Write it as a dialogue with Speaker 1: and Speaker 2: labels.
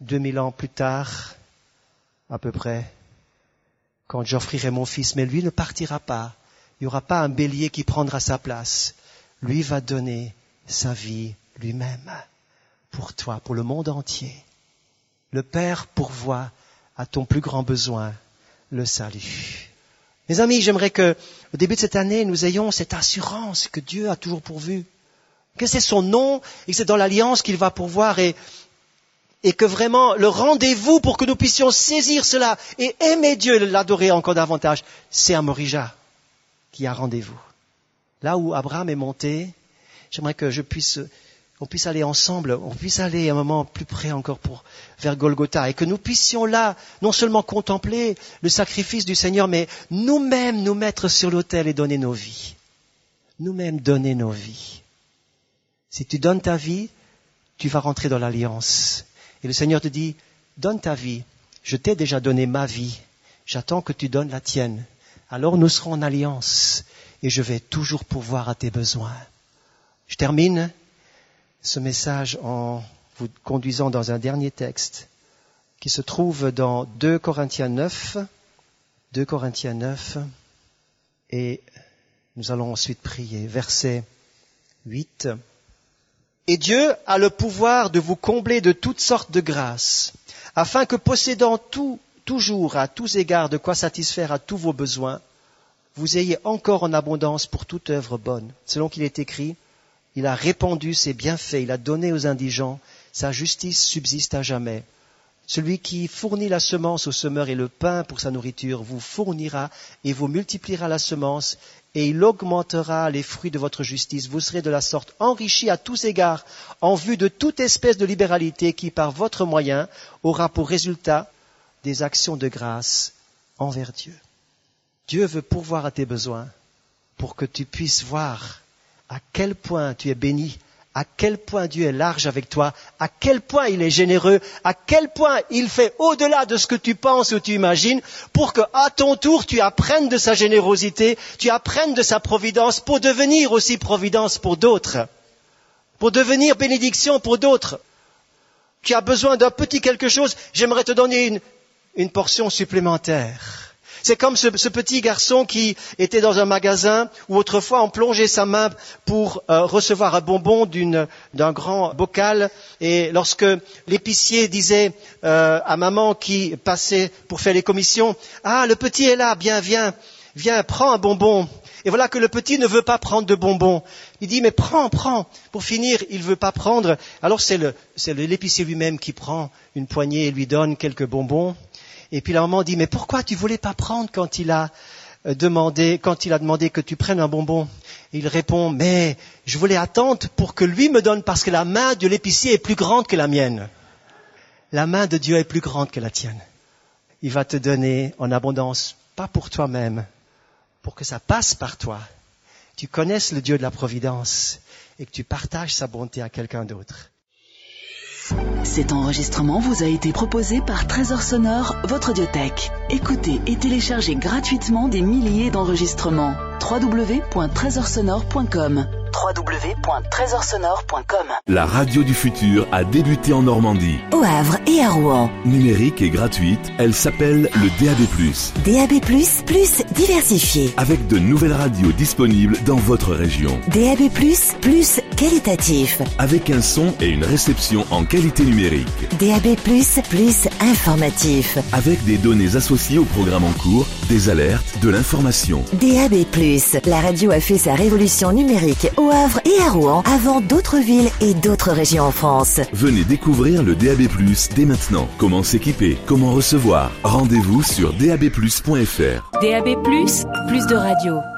Speaker 1: 2000 ans plus tard, à peu près, quand j'offrirai mon fils. Mais lui ne partira pas. Il n'y aura pas un bélier qui prendra sa place. Lui va donner sa vie lui-même pour toi, pour le monde entier. Le Père pourvoit à ton plus grand besoin le salut. Mes amis, j'aimerais que, au début de cette année, nous ayons cette assurance que Dieu a toujours pourvu, que c'est son nom et que c'est dans l'alliance qu'il va pourvoir et que vraiment le rendez-vous pour que nous puissions saisir cela et aimer Dieu et l'adorer encore davantage, c'est à Morija qui a rendez-vous. Là où Abraham est monté, j'aimerais que on puisse aller ensemble, on puisse aller un moment plus près encore vers Golgotha et que nous puissions là non seulement contempler le sacrifice du Seigneur, mais nous-mêmes nous mettre sur l'autel et donner nos vies. Nous-mêmes donner nos vies. Si tu donnes ta vie, tu vas rentrer dans l'alliance. Et le Seigneur te dit, donne ta vie. Je t'ai déjà donné ma vie. J'attends que tu donnes la tienne. Alors nous serons en alliance et je vais toujours pourvoir à tes besoins. Je termine ce message en vous conduisant dans un dernier texte qui se trouve dans 2 Corinthiens 9. 2 Corinthiens 9. Et nous allons ensuite prier. Verset 8. Et Dieu a le pouvoir de vous combler de toutes sortes de grâces, afin que possédant toujours à tous égards de quoi satisfaire à tous vos besoins, vous ayez encore en abondance pour toute œuvre bonne. Selon qu'il est écrit, il a répandu ses bienfaits, il a donné aux indigents, sa justice subsiste à jamais. Celui qui fournit la semence au semeur et le pain pour sa nourriture vous fournira et vous multipliera la semence, et il augmentera les fruits de votre justice. Vous serez de la sorte enrichis à tous égards, en vue de toute espèce de libéralité qui, par votre moyen, aura pour résultat des actions de grâce envers Dieu. Dieu veut pourvoir à tes besoins pour que tu puisses voir à quel point tu es béni, à quel point Dieu est large avec toi, à quel point il est généreux, à quel point il fait au-delà de ce que tu penses ou tu imagines, pour que à ton tour tu apprennes de sa générosité, tu apprennes de sa providence pour devenir aussi providence pour d'autres, pour devenir bénédiction pour d'autres. Tu as besoin d'un petit quelque chose, j'aimerais te donner une portion supplémentaire. C'est comme ce petit garçon qui était dans un magasin où autrefois on plongeait sa main pour recevoir un bonbon d'un grand bocal. Et lorsque l'épicier disait à maman qui passait pour faire les commissions, « Ah, le petit est là, bien, viens, prends un bonbon. » Et voilà que le petit ne veut pas prendre de bonbons. Il dit, mais prends. Pour finir, il ne veut pas prendre. Alors c'est l'épicier lui-même qui prend une poignée et lui donne quelques bonbons. Et puis la maman dit, mais pourquoi tu voulais pas prendre quand il a demandé que tu prennes un bonbon? Et il répond, mais je voulais attendre pour que lui me donne, parce que la main de l'épicier est plus grande que la mienne. La main de Dieu est plus grande que la tienne. Il va te donner en abondance, pas pour toi-même, pour que ça passe par toi. Tu connaisses le Dieu de la providence et que tu partages sa bonté à quelqu'un d'autre.
Speaker 2: Cet enregistrement vous a été proposé par Trésor Sonore, votre audiothèque. Écoutez et téléchargez gratuitement des milliers d'enregistrements. www.trésorsonore.com www.trésorsonore.com.
Speaker 3: La radio du futur a débuté en Normandie,
Speaker 4: au Havre et à Rouen.
Speaker 3: Numérique et gratuite, elle s'appelle le DAB+.
Speaker 4: DAB+, plus diversifié.
Speaker 3: Avec de nouvelles radios disponibles dans votre région.
Speaker 4: DAB+, plus qualitatif.
Speaker 3: Avec un son et une réception en qualité numérique.
Speaker 4: DAB+, plus informatif.
Speaker 3: Avec des données associées au programme en cours, des alertes, de l'information.
Speaker 4: DAB+, la radio a fait sa révolution numérique au Havre et à Rouen avant d'autres villes et d'autres régions en France.
Speaker 3: Venez découvrir le DAB+, dès maintenant. Comment s'équiper, comment recevoir. Rendez-vous sur dabplus.fr.
Speaker 5: DAB+, plus de radio.